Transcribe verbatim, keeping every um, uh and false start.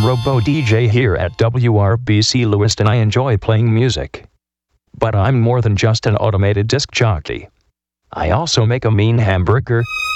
Robo D J here at W R B C Lewiston. I enjoy playing music. But I'm more than just an automated disc jockey. I also make a mean hamburger,